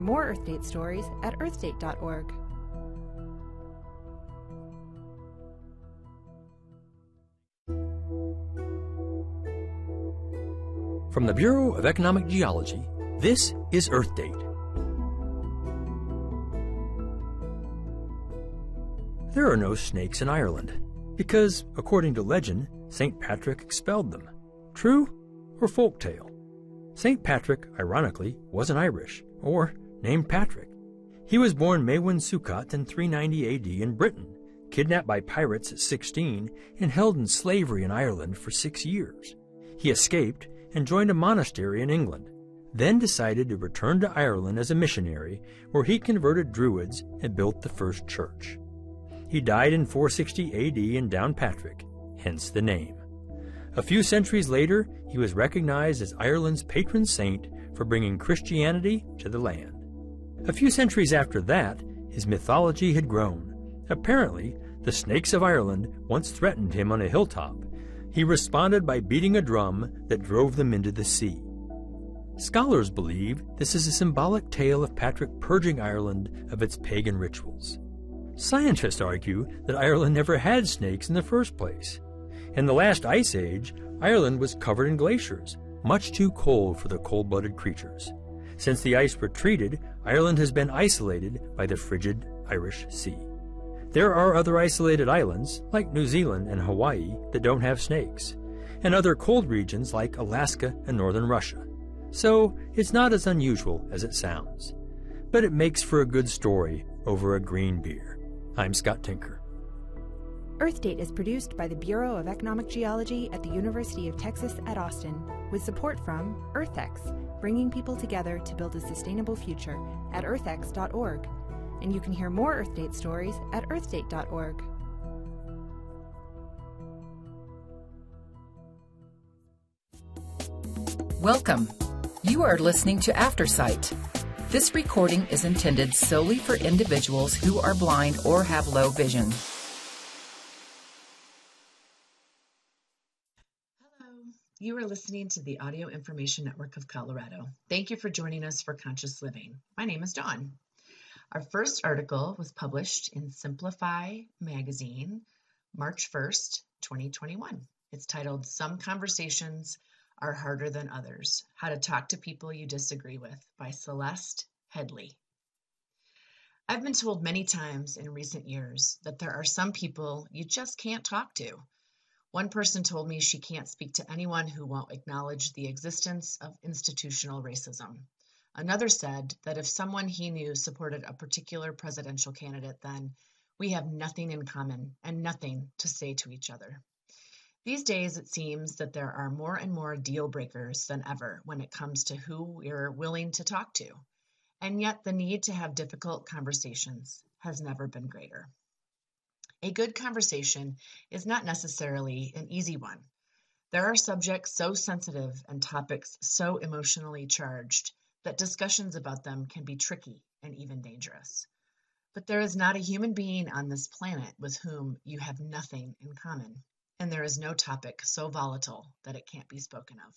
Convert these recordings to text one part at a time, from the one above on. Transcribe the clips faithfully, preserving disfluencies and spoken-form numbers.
More Earth Date stories at earthdate dot org. From the Bureau of Economic Geology, this is Earth Date. There are no snakes in Ireland, because, according to legend, Saint Patrick expelled them. True or folktale? Saint Patrick, ironically, wasn't Irish, or named Patrick. He was born Maewyn Succat in three ninety A D in Britain, kidnapped by pirates at sixteen, and held in slavery in Ireland for six years. He escaped and joined a monastery in England, then decided to return to Ireland as a missionary, where he converted Druids and built the first church. He died in four sixty A D in Downpatrick, hence the name. A few centuries later, he was recognized as Ireland's patron saint for bringing Christianity to the land. A few centuries after that, his mythology had grown. Apparently, the snakes of Ireland once threatened him on a hilltop. He responded by beating a drum that drove them into the sea. Scholars believe this is a symbolic tale of Patrick purging Ireland of its pagan rituals. Scientists argue that Ireland never had snakes in the first place. In the last ice age, Ireland was covered in glaciers, much too cold for the cold-blooded creatures. Since the ice retreated, Ireland has been isolated by the frigid Irish Sea. There are other isolated islands, like New Zealand and Hawaii, that don't have snakes, and other cold regions like Alaska and northern Russia. So it's not as unusual as it sounds. But it makes for a good story over a green beer. I'm Scott Tinker. Earth Date is produced by the Bureau of Economic Geology at the University of Texas at Austin, with support from EarthX, bringing people together to build a sustainable future at earth x dot org. And you can hear more Earth Date stories at earth date dot org. Welcome. You are listening to Aftersight. This recording is intended solely for individuals who are blind or have low vision. Hello. You are listening to the Audio Information Network of Colorado. Thank you for joining us for Conscious Living. My name is Dawn. Our first article was published in Simplify magazine, March first, twenty twenty-one. It's titled, Some Conversations Are Harder Than Others, How to Talk to People You Disagree With by Celeste Headley. I've been told many times in recent years that there are some people you just can't talk to. One person told me she can't speak to anyone who won't acknowledge the existence of institutional racism. Another said that if someone he knew supported a particular presidential candidate, then we have nothing in common and nothing to say to each other. These days, it seems that there are more and more deal breakers than ever when it comes to who we're willing to talk to. And yet the need to have difficult conversations has never been greater. A good conversation is not necessarily an easy one. There are subjects so sensitive and topics so emotionally charged that discussions about them can be tricky and even dangerous. But there is not a human being on this planet with whom you have nothing in common. And there is no topic so volatile that it can't be spoken of.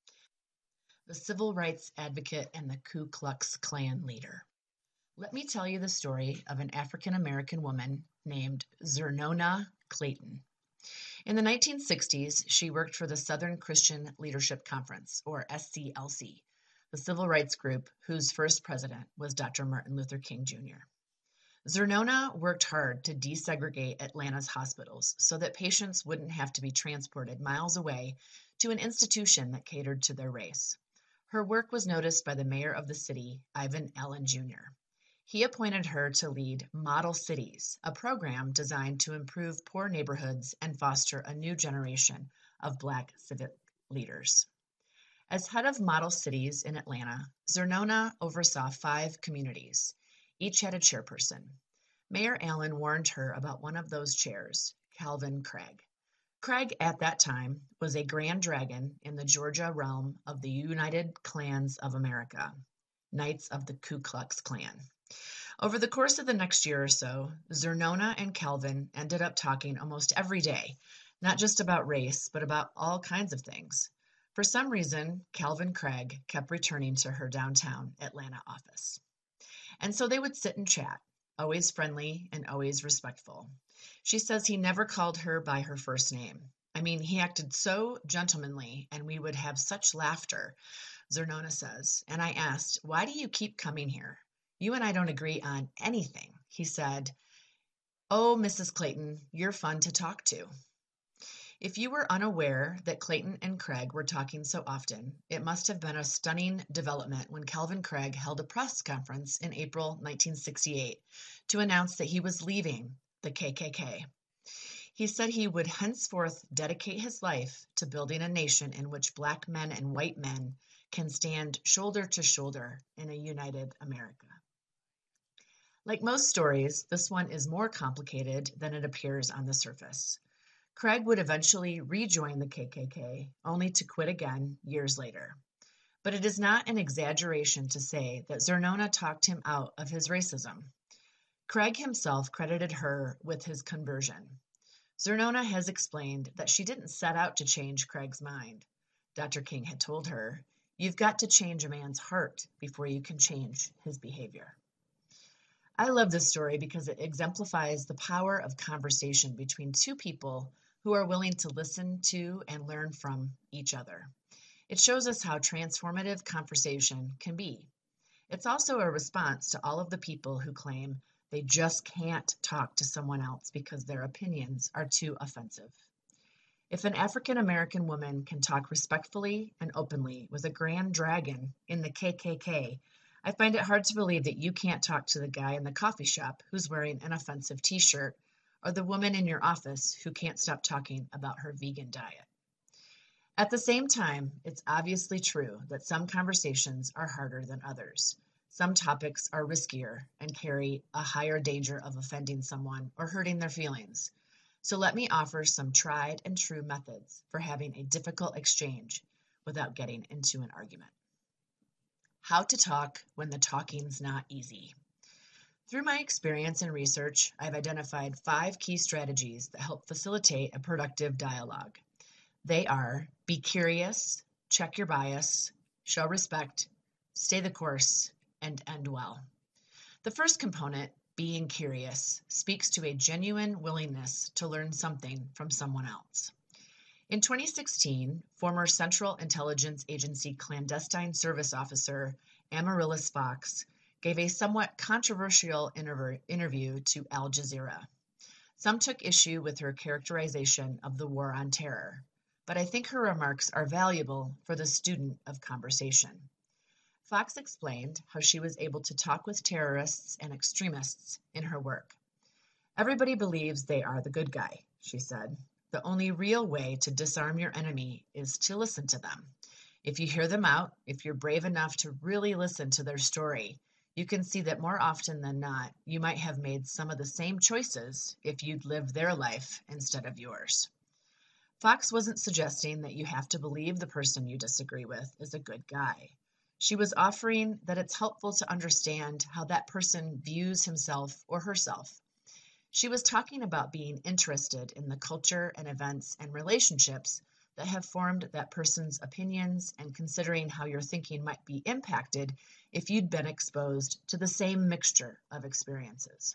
The civil rights advocate and the Ku Klux Klan leader. Let me tell you the story of an African-American woman named Zernona Clayton. In the nineteen sixties, she worked for the Southern Christian Leadership Conference, or S C L C, the civil rights group whose first president was Doctor Martin Luther King Junior Zernona worked hard to desegregate Atlanta's hospitals so that patients wouldn't have to be transported miles away to an institution that catered to their race. Her work was noticed by the mayor of the city, Ivan Allen Junior He appointed her to lead Model Cities, a program designed to improve poor neighborhoods and foster a new generation of Black civic leaders. As head of Model Cities in Atlanta, Zernona oversaw five communities. Each had a chairperson. Mayor Allen warned her about one of those chairs, Calvin Craig. Craig, at that time, was a grand dragon in the Georgia realm of the United Klans of America, Knights of the Ku Klux Klan. Over the course of the next year or so, Zernona and Calvin ended up talking almost every day, not just about race, but about all kinds of things. For some reason, Calvin Craig kept returning to her downtown Atlanta office. And so they would sit and chat, always friendly and always respectful. She says he never called her by her first name. I mean, he acted so gentlemanly, and we would have such laughter, Zernona says. And I asked, why do you keep coming here? You and I don't agree on anything. He said, oh, Missus Clayton, you're fun to talk to. If you were unaware that Clayton and Craig were talking so often, it must have been a stunning development when Calvin Craig held a press conference in April nineteen sixty-eight to announce that he was leaving the K K K. He said he would henceforth dedicate his life to building a nation in which black men and white men can stand shoulder to shoulder in a united America. Like most stories, this one is more complicated than it appears on the surface. Craig would eventually rejoin the K K K, only to quit again years later. But it is not an exaggeration to say that Zernona talked him out of his racism. Craig himself credited her with his conversion. Zernona has explained that she didn't set out to change Craig's mind. Doctor King had told her, you've got to change a man's heart before you can change his behavior. I love this story because it exemplifies the power of conversation between two people who are willing to listen to and learn from each other. It shows us how transformative conversation can be. It's also a response to all of the people who claim they just can't talk to someone else because their opinions are too offensive. If an African American woman can talk respectfully and openly with a grand dragon in the K K K, I find it hard to believe that you can't talk to the guy in the coffee shop who's wearing an offensive t-shirt, or the woman in your office who can't stop talking about her vegan diet. At the same time, it's obviously true that some conversations are harder than others. Some topics are riskier and carry a higher danger of offending someone or hurting their feelings. So let me offer some tried and true methods for having a difficult exchange without getting into an argument. How to talk when the talking's not easy. Through my experience and research, I've identified five key strategies that help facilitate a productive dialogue. They are: be curious, check your bias, show respect, stay the course, and end well. The first component, being curious, speaks to a genuine willingness to learn something from someone else. In twenty sixteen, former Central Intelligence Agency clandestine service officer Amaryllis Fox gave a somewhat controversial interv- interview to Al Jazeera. Some took issue with her characterization of the war on terror, but I think her remarks are valuable for the student of conversation. Fox explained how she was able to talk with terrorists and extremists in her work. Everybody believes they are the good guy, she said. The only real way to disarm your enemy is to listen to them. If you hear them out, if you're brave enough to really listen to their story, you can see that more often than not, you might have made some of the same choices if you'd lived their life instead of yours. Fox wasn't suggesting that you have to believe the person you disagree with is a good guy. She was offering that it's helpful to understand how that person views himself or herself. She was talking about being interested in the culture and events and relationships that have formed that person's opinions and considering how your thinking might be impacted if you'd been exposed to the same mixture of experiences.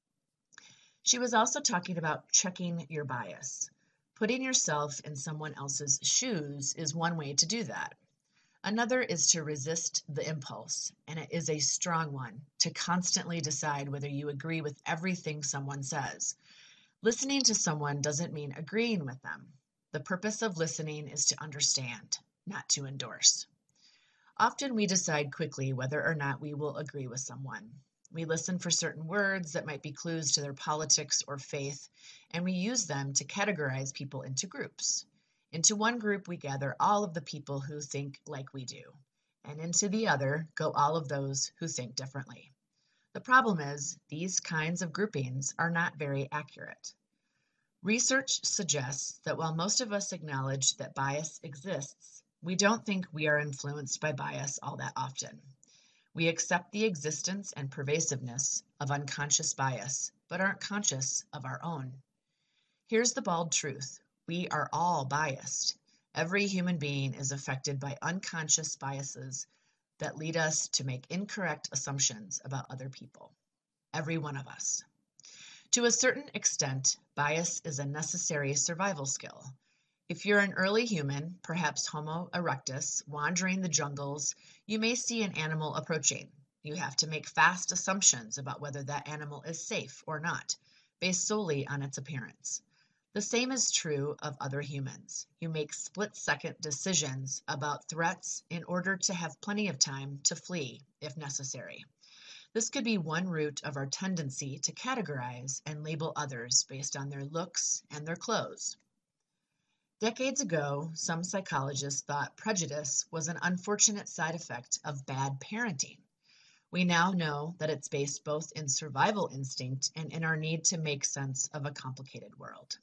She was also talking about checking your bias. Putting yourself in someone else's shoes is one way to do that. Another is to resist the impulse, and it is a strong one, to constantly decide whether you agree with everything someone says. Listening to someone doesn't mean agreeing with them. The purpose of listening is to understand, not to endorse. Often we decide quickly whether or not we will agree with someone. We listen for certain words that might be clues to their politics or faith, and we use them to categorize people into groups. Into one group, we gather all of the people who think like we do, and into the other go all of those who think differently. The problem is, these kinds of groupings are not very accurate. Research suggests that while most of us acknowledge that bias exists, we don't think we are influenced by bias all that often. We accept the existence and pervasiveness of unconscious bias, but aren't conscious of our own. Here's the bald truth. We are all biased. Every human being is affected by unconscious biases that lead us to make incorrect assumptions about other people. Every one of us. To a certain extent, bias is a necessary survival skill. If you're an early human, perhaps Homo erectus, wandering the jungles, you may see an animal approaching. You have to make fast assumptions about whether that animal is safe or not, based solely on its appearance. The same is true of other humans. You make split-second decisions about threats in order to have plenty of time to flee if necessary. This could be one root of our tendency to categorize and label others based on their looks and their clothes. Decades ago, some psychologists thought prejudice was an unfortunate side effect of bad parenting. We now know that it's based both in survival instinct and in our need to make sense of a complicated world.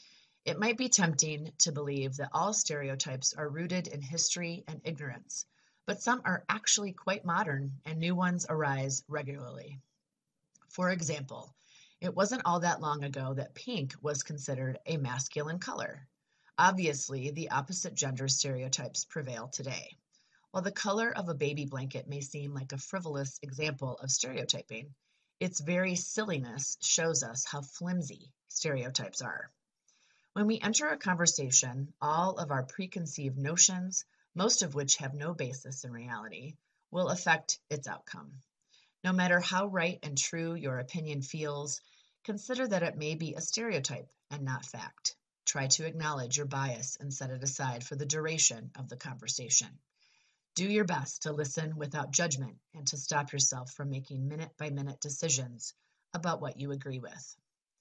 It might be tempting to believe that all stereotypes are rooted in history and ignorance, but some are actually quite modern and new ones arise regularly. For example, it wasn't all that long ago that pink was considered a masculine color. Obviously, the opposite gender stereotypes prevail today. While the color of a baby blanket may seem like a frivolous example of stereotyping, its very silliness shows us how flimsy stereotypes are. When we enter a conversation, all of our preconceived notions, most of which have no basis in reality, will affect its outcome. No matter how right and true your opinion feels, consider that it may be a stereotype and not fact. Try to acknowledge your bias and set it aside for the duration of the conversation. Do your best to listen without judgment and to stop yourself from making minute-by-minute decisions about what you agree with.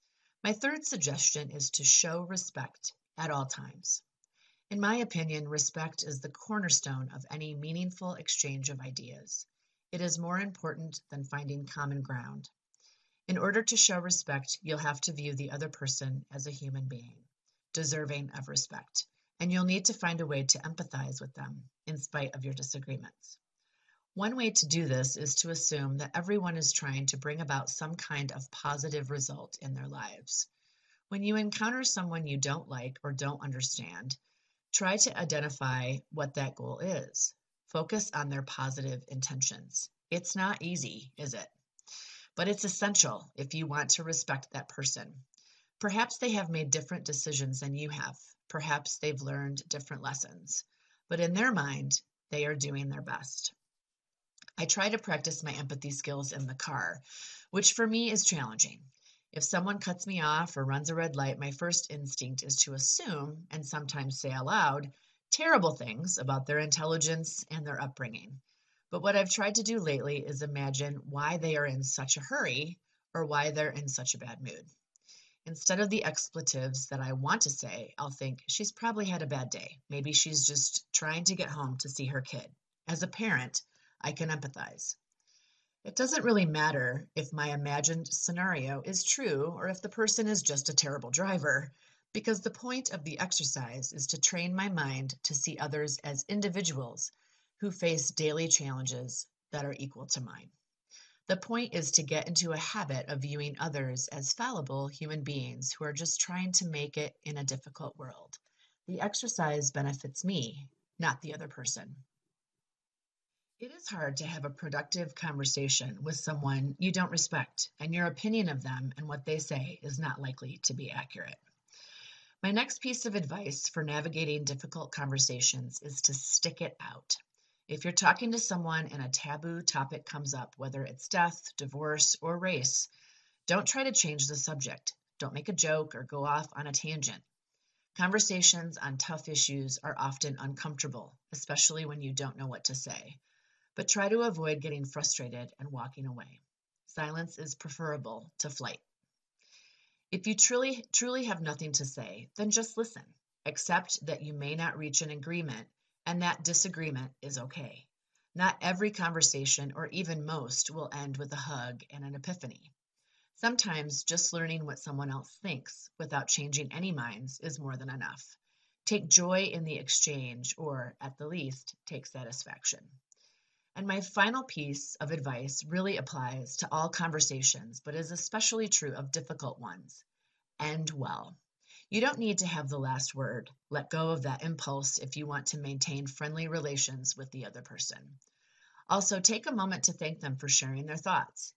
My third suggestion is to show respect at all times. In my opinion, respect is the cornerstone of any meaningful exchange of ideas. It is more important than finding common ground. In order to show respect, you'll have to view the other person as a human being, deserving of respect, and you'll need to find a way to empathize with them in spite of your disagreements. One way to do this is to assume that everyone is trying to bring about some kind of positive result in their lives. When you encounter someone you don't like or don't understand, try to identify what that goal is. Focus on their positive intentions. It's not easy, is it? But it's essential if you want to respect that person. Perhaps they have made different decisions than you have. Perhaps they've learned different lessons. But in their mind, they are doing their best. I try to practice my empathy skills in the car, which for me is challenging. If someone cuts me off or runs a red light, my first instinct is to assume, and sometimes say aloud, terrible things about their intelligence and their upbringing. But what I've tried to do lately is imagine why they are in such a hurry or why they're in such a bad mood. Instead of the expletives that I want to say, I'll think, she's probably had a bad day. Maybe she's just trying to get home to see her kid. As a parent, I can empathize. It doesn't really matter if my imagined scenario is true or if the person is just a terrible driver, because the point of the exercise is to train my mind to see others as individuals who face daily challenges that are equal to mine. The point is to get into a habit of viewing others as fallible human beings who are just trying to make it in a difficult world. The exercise benefits me, not the other person. It is hard to have a productive conversation with someone you don't respect, and your opinion of them and what they say is not likely to be accurate. My next piece of advice for navigating difficult conversations is to stick it out. If you're talking to someone and a taboo topic comes up, whether it's death, divorce, or race, don't try to change the subject. Don't make a joke or go off on a tangent. Conversations on tough issues are often uncomfortable, especially when you don't know what to say. But try to avoid getting frustrated and walking away. Silence is preferable to flight. If you truly, truly have nothing to say, then just listen. Accept that you may not reach an agreement and that disagreement is okay. Not every conversation, or even most, will end with a hug and an epiphany. Sometimes just learning what someone else thinks without changing any minds is more than enough. Take joy in the exchange, or at the least, take satisfaction. And my final piece of advice really applies to all conversations, but is especially true of difficult ones. End well. You don't need to have the last word. Let go of that impulse if you want to maintain friendly relations with the other person. Also, take a moment to thank them for sharing their thoughts.